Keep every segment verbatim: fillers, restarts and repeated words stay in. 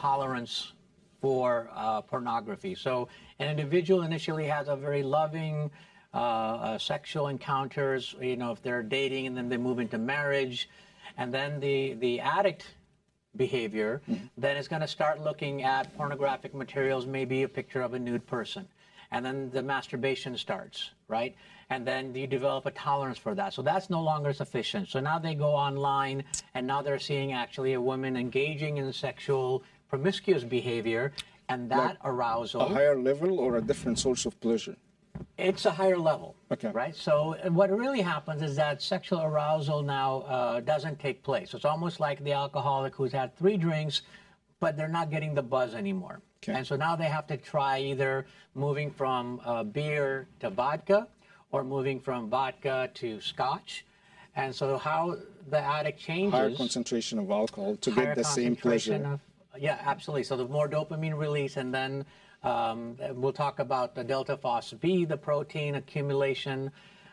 tolerance for uh, pornography. So an individual initially has a very loving uh, uh, sexual encounters, you know, if they're dating, and then they move into marriage, and then the, the addict behavior, mm-hmm. then is going to start looking at pornographic materials, maybe a picture of a nude person. And then the masturbation starts, right? And then you develop a tolerance for that. So that's no longer sufficient. So now they go online, and now they're seeing actually a woman engaging in sexual promiscuous behavior, and that like arousal. A higher level or a different source of pleasure? It's a higher level, okay. right? So what really happens is that sexual arousal now uh, doesn't take place. It's almost like the alcoholic who's had three drinks, but they're not getting the buzz anymore. Okay. And so now they have to try either moving from uh, beer to vodka, or moving from vodka to scotch. And so how the addict changes... Higher concentration of alcohol to get the same pleasure. Of, yeah, absolutely. So the more dopamine release, and then um, we'll talk about the delta phos B, the protein accumulation.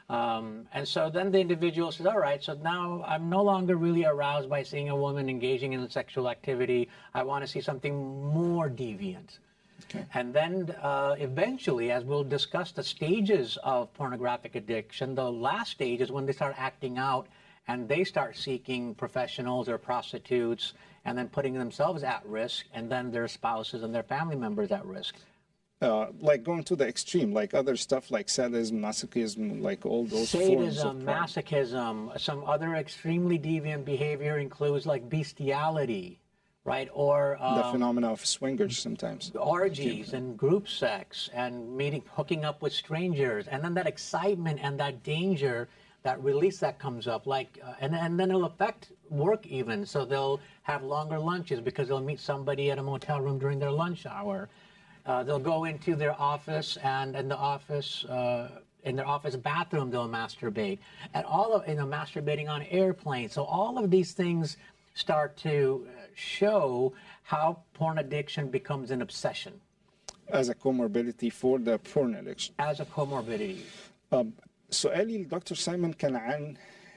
Um, and so then the individual says, all right, so now I'm no longer really aroused by seeing a woman engaging in sexual activity. I want to see something more deviant. Okay. And then uh, eventually, as we'll discuss the stages of pornographic addiction, the last stage is when they start acting out and they start seeking professionals or prostitutes and then putting themselves at risk, and then their spouses and their family members at risk. Uh, like going to the extreme, like other stuff like sadism, masochism, like all those forms of sadism, masochism. Some other extremely deviant behavior includes like bestiality, right? Or um, the phenomena of swingers sometimes. Orgies and group sex and meeting, hooking up with strangers, and then that excitement and that danger, that release that comes up, like, uh, and and then it'll affect work even. So they'll have longer lunches because they'll meet somebody at a motel room during their lunch hour. Uh, they'll go into their office, and in the office, uh, in their office bathroom, they'll masturbate, and all of, you know, masturbating on airplanes. So all of these things start to show how porn addiction becomes an obsession. As a comorbidity for the porn addiction. As a comorbidity. Um, سؤالي لدكتور سايمون كان عن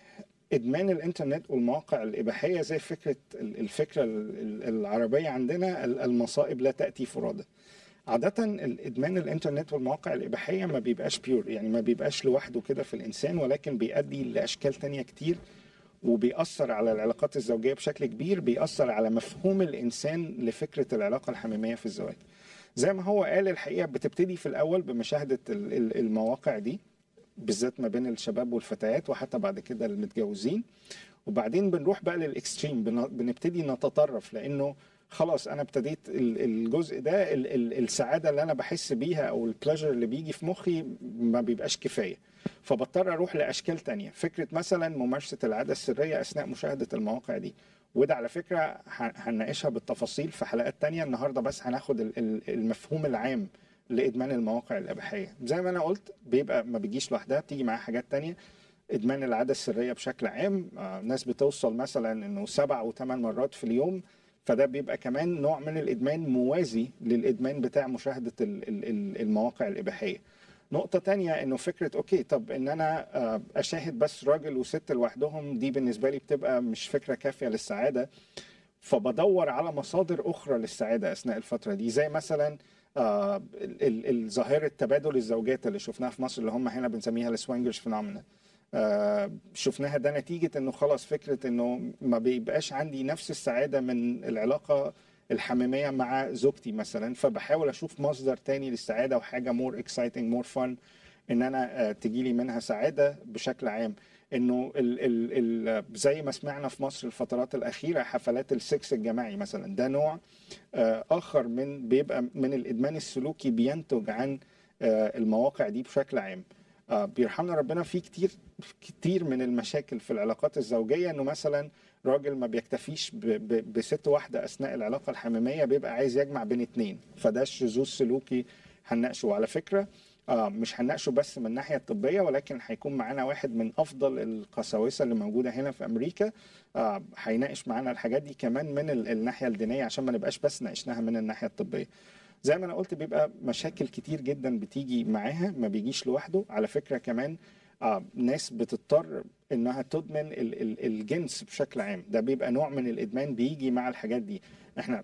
إدمان الإنترنت والمواقع الإباحية، زي فكرة الفكرة العربية عندنا المصائب لا تأتي فرادى. عادة الإدمان الإنترنت والمواقع الإباحية ما بيبقاش بيور، يعني ما بيبقاش لوحده كده في الإنسان، ولكن بيؤدي لأشكال تانية كتير، وبيأثر على العلاقات الزوجية بشكل كبير، بيأثر على مفهوم الإنسان لفكرة العلاقة الحميمية في الزواج. زي ما هو قال، الحقيقة بتبتدي في الأول بمشاهدة المواقع دي، بالذات ما بين الشباب والفتيات، وحتى بعد كده المتجوزين، وبعدين بنروح بقى للإكستريم، بنبتدي نتطرف، لأنه خلاص أنا ابتديت الجزء ده، السعادة اللي أنا بحس بيها أو البلاجر اللي بيجي في مخي ما بيبقاش كفاية، فبضطر أروح لأشكال تانية. فكرة مثلا ممارسة العادة السرية أثناء مشاهدة المواقع دي، وده على فكرة هنناقشها بالتفاصيل في حلقات تانية. النهاردة بس هناخد المفهوم العام لإدمان المواقع الإباحية. زي ما أنا قلت، بيبقى ما بيجيش لوحدها، بتيجي معاها حاجات تانية. إدمان العادة السرية بشكل عام، آه ناس بتوصل مثلا إنه سبع وثمان مرات في اليوم، فده بيبقى كمان نوع من الإدمان موازي للإدمان بتاع مشاهدة المواقع الإباحية. نقطة تانية إنه فكرة أوكي، طب إن أنا آه أشاهد بس راجل وست لوحدهم، دي بالنسبة لي بتبقى مش فكرة كافية للسعادة، فبدور على مصادر أخرى للسعادة أثناء الفترة دي، زي مثلا آه الظاهرة تبادل الزوجات اللي شفناها في مصر، اللي هم هنا بنسميها السوينجرز فينومينا. آه شفناها ده نتيجة انه خلاص فكرة انه ما بيبقاش عندي نفس السعادة من العلاقة الحميمية مع زوجتي مثلا، فبحاول اشوف مصدر تاني للسعادة وحاجة more exciting more fun ان انا آه تجيلي منها سعادة بشكل عام. انه ال ال ال زي ما سمعنا في مصر الفترات الاخيره، حفلات السكس الجماعي مثلا، ده نوع آه اخر من بيبقى من الادمان السلوكي، بينتج عن آه المواقع دي بشكل عام. آه بيرحمنا ربنا، في كتير كتير من المشاكل في العلاقات الزوجيه، انه مثلا راجل ما بيكتفيش ب ب بست واحده اثناء العلاقه الحميميه، بيبقى عايز يجمع بين اتنين، فده الشذوذ السلوكي هنناقشه. على فكره آه مش هنناقشه بس من الناحية الطبية، ولكن هيكون معانا واحد من أفضل القساوسة اللي موجودة هنا في أمريكا، آه هيناقش معانا الحاجات دي كمان من الناحية الدينية، عشان ما نبقاش بس ناقشناها من الناحية الطبية. زي ما أنا قلت، بيبقى مشاكل كتير جدا بتيجي معاها، ما بيجيش لوحده. على فكرة كمان آه ناس بتضطر إنها تدمن ال ال الجنس بشكل عام، ده بيبقى نوع من الإدمان بيجي مع الحاجات دي. احنا